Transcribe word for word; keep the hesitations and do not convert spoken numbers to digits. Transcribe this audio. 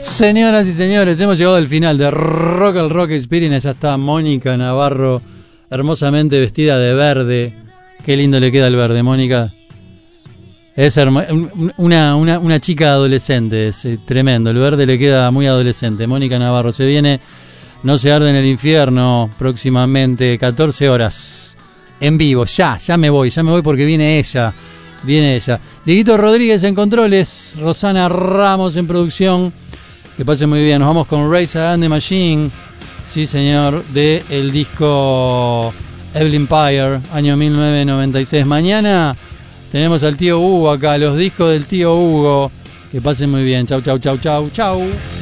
Señoras y señores, hemos llegado al final de Rock al Rock Experience. Ya está Mónica Navarro, hermosamente vestida de verde. Qué lindo le queda el verde, Mónica. Es hermo- una, una, una chica adolescente, es eh, tremendo. El verde le queda muy adolescente. Mónica Navarro, se viene No se arde en el infierno próximamente, catorce horas en vivo. Ya, ya me voy, ya me voy porque viene ella. Viene ella. Dieguito Rodríguez en controles, Rosana Ramos en producción. Que pasen muy bien. Nos vamos con Rise Against the Machine. Sí, señor. De el disco Evil Empire, año mil novecientos noventa y seis. Mañana tenemos al tío Hugo acá. Los discos del tío Hugo. Que pasen muy bien. Chau, chau, chau, chau, chau.